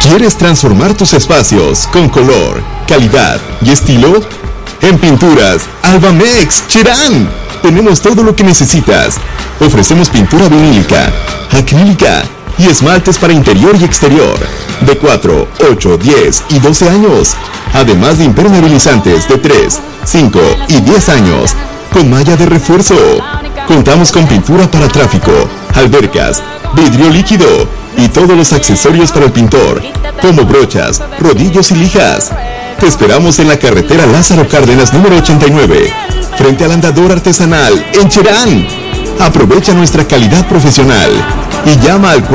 ¿Quieres transformar tus espacios con color, calidad y estilo? En Pinturas Albamex Cherán tenemos todo lo que necesitas. Ofrecemos pintura vinílica, acrílica y esmaltes para interior y exterior de 4, 8, 10 y 12 años. Además de impermeabilizantes de 3, 5 y 10 años con malla de refuerzo. Contamos con pintura para tráfico, albercas, vidrio líquido y todos los accesorios para el pintor, como brochas, rodillos y lijas. Te esperamos en la carretera Lázaro Cárdenas número 89, frente al andador artesanal en Cherán. Aprovecha nuestra calidad profesional y llama al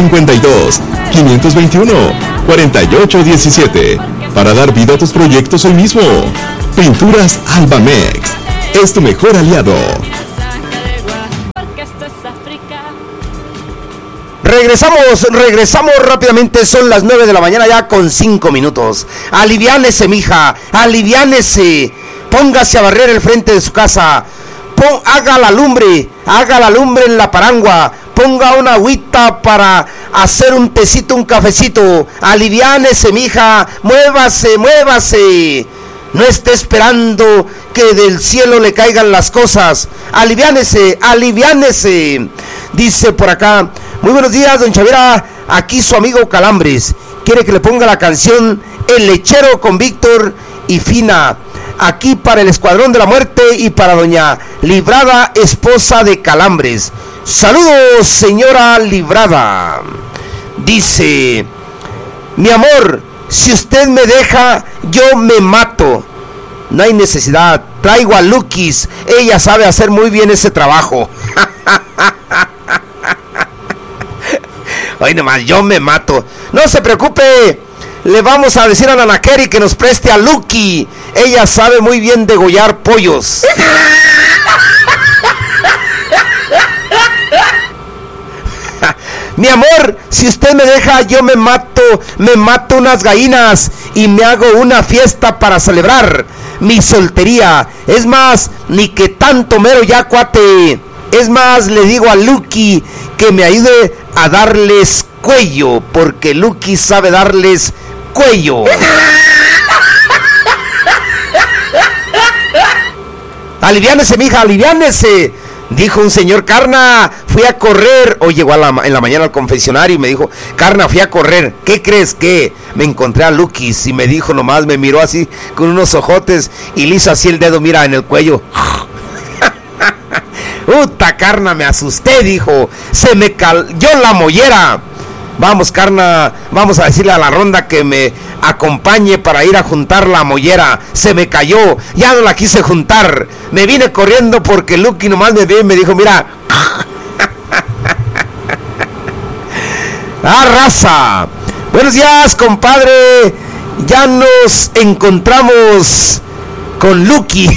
452-521-4817 para dar vida a tus proyectos hoy mismo. Pinturas Albamex es tu mejor aliado. Regresamos rápidamente, son las 9 de la mañana ya con 5 minutos. Aliviánese, mija, aliviánese. Póngase a barrer el frente de su casa. Haga la lumbre en la parangua. Ponga una agüita para hacer un tecito, un cafecito. Aliviánese, mija, muévase. No esté esperando que del cielo le caigan las cosas. Aliviánese. Dice por acá: muy buenos días, don Chavira. Aquí su amigo Calambres. Quiere que le ponga la canción El Lechero con Víctor y Fina. Aquí para el Escuadrón de la Muerte y para doña Librada, esposa de Calambres. Saludos, señora Librada. Dice: mi amor, si usted me deja, yo me mato. No hay necesidad. Traigo a Lukis. Ella sabe hacer muy bien ese trabajo. Hoy nomás, yo me mato. No se preocupe. Le vamos a decir a Nanakeri que nos preste a Lucky. Ella sabe muy bien degollar pollos. Mi amor, si usted me deja, yo me mato unas gallinas y me hago una fiesta para celebrar mi soltería. Es más, ni que tanto mero ya, cuate. Es más, le digo a Lucky que me ayude a darles cuello, porque Lucky sabe darles cuello. Aliviánese, mija, aliviánese. Dijo un señor: Carna, fui a correr. Hoy llegó en la mañana al confesionario y me dijo: Carna, fui a correr. ¿Qué crees que? Me encontré a Lukis y me dijo nomás, me miró así con unos ojotes y le hizo así el dedo, mira, en el cuello. Uta, Carna, me asusté, dijo. Se me cayó la mollera. Vamos, Carna, vamos a decirle a la ronda que me acompañe para ir a juntar la mollera. Se me cayó, ya no la quise juntar. Me vine corriendo porque Lucky nomás me vio y me dijo: mira. ¡Ah, raza! Buenos días, compadre. Ya nos encontramos con Lucky.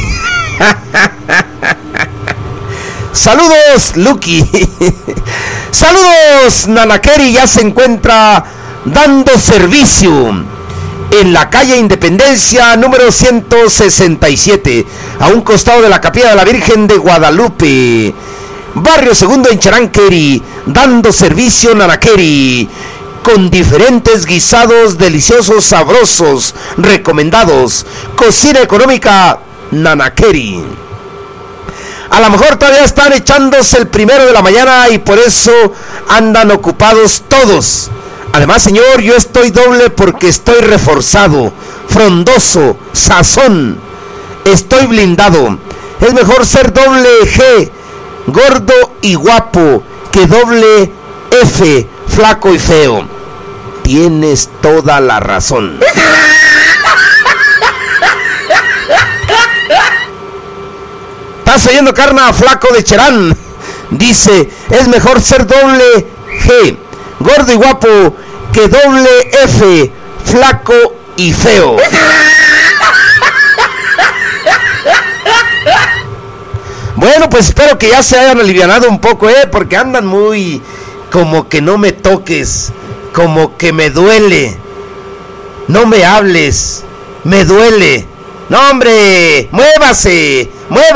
Saludos, Lucky. Saludos, Nanakeri. Ya se encuentra dando servicio en la calle Independencia número 167, a un costado de la Capilla de la Virgen de Guadalupe, barrio Segundo en Charanqueri. Dando servicio, Nanakeri, con diferentes guisados deliciosos, sabrosos, recomendados. Cocina económica, Nanakeri. A lo mejor todavía están echándose el 1 de la mañana y por eso andan ocupados todos. Además, señor, yo estoy doble porque estoy reforzado, frondoso, sazón. Estoy blindado. Es mejor ser doble G, gordo y guapo, que doble F, flaco y feo. Tienes toda la razón. ¿Estás oyendo, Carna, flaco de Cherán? Dice: es mejor ser doble G, gordo y guapo, que doble F, flaco y feo. Bueno, pues espero que ya se hayan alivianado un poco, porque andan muy como que no me toques, como que me duele. No me hables, me duele. No, hombre, muévase.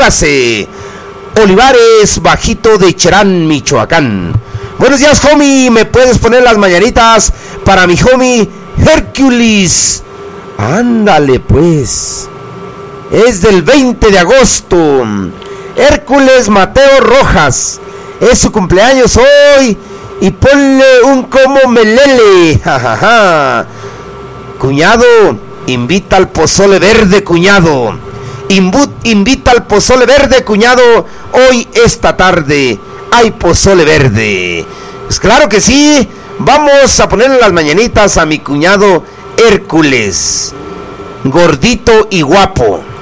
Olivares, bajito de Cherán, Michoacán. Buenos días, homie. ¿Me puedes poner las mañanitas para mi homie Hércules. Ándale pues. Es del 20 de agosto. Hércules Mateo Rojas. Es su cumpleaños hoy. Y ponle un como melele. Jajaja. Cuñado, invita al pozole verde, cuñado. Invita al pozole verde, cuñado. Hoy, esta tarde, hay pozole verde. Pues claro que sí. Vamos a ponerle las mañanitas a mi cuñado Hércules. Gordito y guapo.